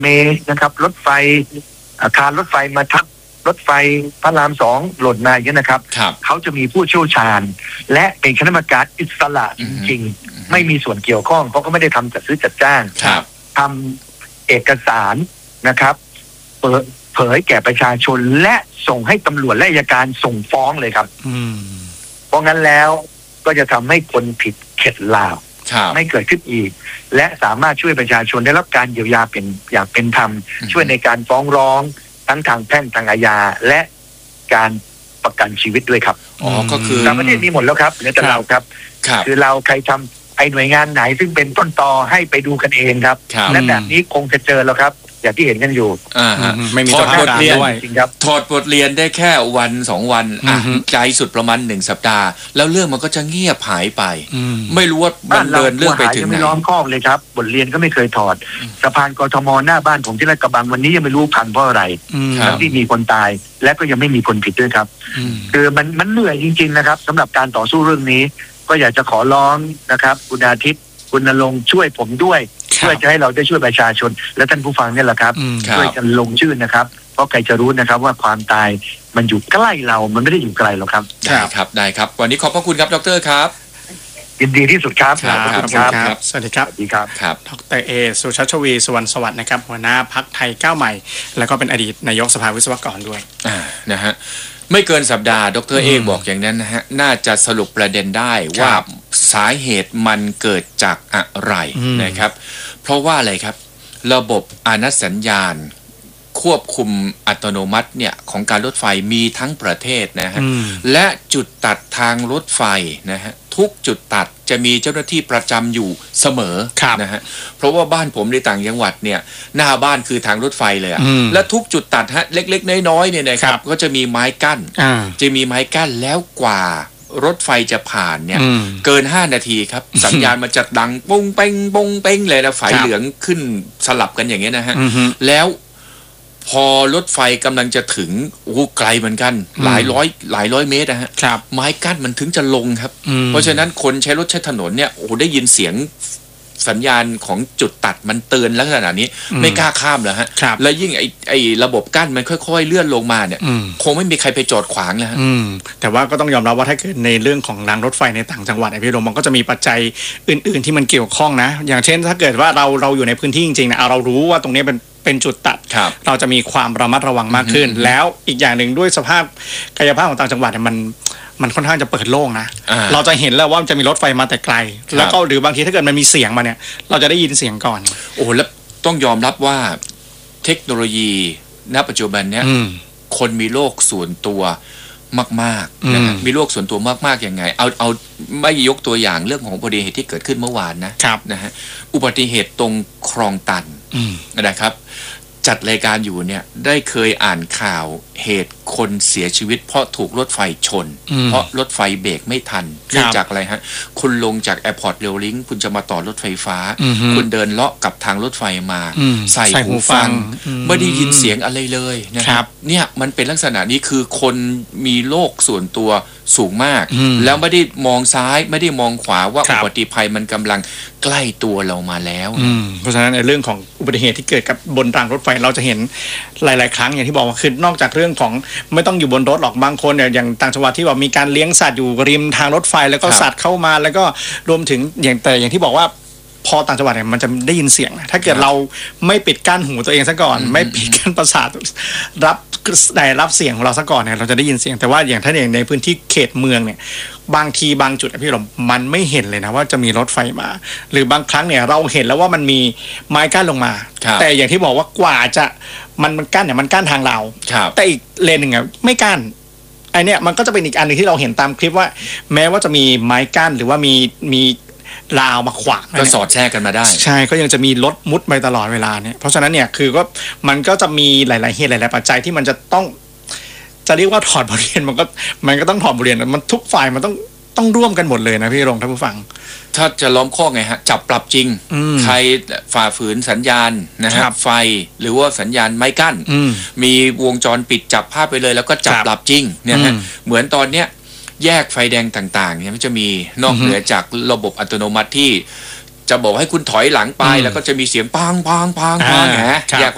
เมล์นะครับรถไฟอาคารรถไฟมาทับรถไฟพระราม2หล่นมาอย่างนี้นะครับเขาจะมีผู้เชี่ยวชาญและเป็นคณะกรรมการอิสระจริงๆไม่มีส่วนเกี่ยวข้องเพราะก็ไม่ได้ทำจัดซื้อจัดจ้างทำเอกสารนะครับเผยแก่ประชาชนและส่งให้ตำรวจและอัยการส่งฟ้องเลยครับเพราะงั้นแล้วก็จะทำให้คนผิดเข็ดหลาบไม่เกิดขึ้นอีกและสามารถช่วยประชาชนได้รับการเยียวยาเป็นอย่างเป็นธรรมช่วยในการฟ้องร้องทั้งทางแพ่งทางอาญาและการประกันชีวิตด้วยครับก็คือต่างประเทศมีหมดแล้วครับเหลือแต่เราครับคือเราใครทำหน่วยงานไหนซึ่งเป็นต้นตอให้ไปดูกันเองครับและแบบนี้คงจะเจอแล้วครับอย่างที่เห็นกันอยู่ไม่มีถอดบทเรียนถอดบทเรียนได้แค่วัน2 วันใจสุดประมาณ1 สัปดาห์แล้วเรื่องมันก็จะเงียบหายไปไม่รู้ว่ามันเดินเรื่องไปถึงไหนไม่ล้อมคอกเลยครับบทเรียนก็ไม่เคยถอดสะพานกทมหน้าบ้านผมที่ลาดกระบังวันนี้ยังไม่รู้พังเพราะอะไรทั้งที่มีคนตายและก็ยังไม่มีคนผิดด้วยครับคือมันเหนื่อยจริงๆนะครับสำหรับการต่อสู้เรื่องนี้ก็อยากจะขอร้องนะครับคุณอาทิตย์คุณณรงค์ช่วยผมด้วยเพื่อจะให้เราได้ช่วยประชาชนและท่านผู้ฟังนี่แหละครับช่วยกันลงชื่อนะครับเพราะใครจะรู้นะครับว่าความตายมันอยู่ใกล้เรามันไม่ได้อยู่ไกลหรอกครับได้ครับวันนี้ขอบพระคุณครับดร.ครับยินดีที่สุดครับครับสวัสดีครับดร.เอสุชัชวีสุวรรณสวัสดิ์นะครับหัวหน้าพรรคไทยก้าวใหม่แล้วก็เป็นอดีตนายกสภาวิศวกรด้วยนะฮะไม่เกินสัปดาห์ดร.เอกบอกอย่างนั้นนะฮะน่าจะสรุปประเด็นได้ว่าสาเหตุมันเกิดจากอะไรนะครับเพราะว่าอะไรครับระบบอนุสัญญาณควบคุมอัตโนมัติเนี่ยของการรถไฟมีทั้งประเทศนะฮะและจุดตัดทางรถไฟนะฮะทุกจุดตัดจะมีเจ้าหน้าที่ประจำอยู่เสมอนะฮะเพราะว่าบ้านผมในต่างจังหวัดเนี่ยหน้าบ้านคือทางรถไฟเลยอะและทุกจุดตัดฮะเล็กๆน้อยๆเนี่ยนะครับก็จะมีไม้กั้นแล้วกว่ารถไฟจะผ่านเนี่ยเกิน5 นาทีครับสัญญาณมันจะดังปุ้งเป้งปุ้งเป้งเลยนะไฟเหลืองขึ้นสลับกันอย่างเงี้ยนะฮะแล้วพอรถไฟกำลังจะถึงไกลเหมือนกันหลายร้อยเมตรนะฮะไม้กั้นมันถึงจะลงครับเพราะฉะนั้นคนใช้รถใช้ถนนเนี่ยได้ยินเสียงสัญญาณของจุดตัดมันเตือนลักษณะนี้ไม่กล้าข้ามเลยฮะและยิ่งไอ้ระบบกั้นมันค่อยๆเลื่อนลงมาเนี่ยคงไม่มีใครไปจอดขวางนะฮะแต่ว่าก็ต้องยอมรับว่าถ้าเกิดในเรื่องของรางรถไฟในต่างจังหวัดพี่โรมมันก็จะมีปัจจัยอื่นๆที่มันเกี่ยวข้องนะอย่างเช่นถ้าเกิดว่าเราอยู่ในพื้นที่จริงๆนะเรารู้ว่าตรงนี้เป็นจุดตัดเราจะมีความระมัดระวังมากขึ้นแล้วอีกอย่างหนึ่งด้วยสภาพกายภาพของต่างจังหวัดเนี่ยมันค่อนข้างจะเปิดโล่งนะเราจะเห็นแล้วว่ามันจะมีรถไฟมาแต่ไกลแล้วก็หรือบางทีถ้าเกิดมันมีเสียงมาเนี่ยเราจะได้ยินเสียงก่อนแล้วต้องยอมรับว่าเทคโนโลยีณปัจจุบันเนี่ยคนมีโลกส่วนตัวมากๆนะมีโลกส่วนตัวมากๆยังไงเอาไม่ยกตัวอย่างเรื่องของอุบัติเหตุที่เกิดขึ้นเมื่อวานนะฮะอุบัติเหตุตรงคลองตันนะครับจัดรายการอยู่เนี่ยได้เคยอ่านข่าวเหตุคนเสียชีวิตเพราะถูกรถไฟชนเพราะรถไฟเบรกไม่ทันเนื่องจากอะไรฮะคุณลงจากแอร์พอร์ตเรลลิงคุณจะมาต่อรถไฟฟ้าคุณเดินเลาะกับทางรถไฟมาใส่หูฟังไม่ได้ยินเสียงอะไรเลยนะครับเนี่ยมันเป็นลักษณะนี้คือคนมีโลกส่วนตัวสูงมากแล้วไม่ได้มองซ้ายไม่ได้มองขวาว่าอุบัติภัยมันกำลังใกล้ตัวเรามาแล้วเพราะฉะนั้นในเรื่องของอุบัติเหตุที่เกิดกับบนรางรถไฟเราจะเห็นหลายๆครั้งอย่างที่บอกว่าคือนอกจากเรื่องของไม่ต้องอยู่บนรถหรอกบางคนเนี่ยอย่างต่างจังหวัดที่แบบมีการเลี้ยงสัตว์อยู่ริมทางรถไฟแล้วก็สัตว์เข้ามาแล้วก็รวมถึงอย่างที่บอกว่าพอต่างจังหวัดเนี่ยมันจะได้ยินเสียงนะถ้าเกิดเราไม่ปิดกั้นหูตัวเองซะก่อนไม่ปิดกั้นประสาทรับเสียงของเราซะก่อนเนี่ยเราจะได้ยินเสียงแต่ว่าอย่างถ้าอย่างในพื้นที่เขตเมืองเนี่ยบางทีบางจุดพี่เรามันไม่เห็นเลยนะว่าจะมีรถไฟมาหรือบางครั้งเนี่ยเราเห็นแล้วว่ามันมีไม้กั้นลงมาแต่อย่างที่บอกว่ากว่าจะมันกั้นเนี่ยมันกั้นทางเราแต่อีกเลนหนึ่งอ่ะไม่กั้นไอเนี่ยมันก็จะเป็นอีกอันนึงที่เราเห็นตามคลิปว่าแม้ว่าจะมีไม้กั้นหรือว่ามีราวมาขวางก็สอดแทรกกันมาได้ใช่ก็ยังจะมีรถมุดไปตลอดเวลาเนี่ยเพราะฉะนั้นเนี่ยคือก็มันก็จะมีหลายๆเหตุหลายๆปัจจัยที่มันจะต้องจะเรียกว่าถอดบทเรียนมันก็ต้องถอดบทเรียนมันทุกฝ่ายมันต้องร่วมกันหมดเลยนะพี่รงท่านผู้ฟังถ้าจะล้อมข้อไงฮะจับปรับจริงใครฝ่าฝืนสัญญาณนะฮะไฟหรือว่าสัญญาณไม้กั้นมีวงจรปิดจับภาพไปเลยแล้วก็จับปรับจริงเนี่ยฮะเหมือนตอนเนี้ยแยกไฟแดงต่างๆเนี่ยมันจะมีนอกเหนือจากระบบอัตโนมัติที่จะบอกให้คุณถอยหลังไปแล้วก็จะมีเสียงปังแหมแยก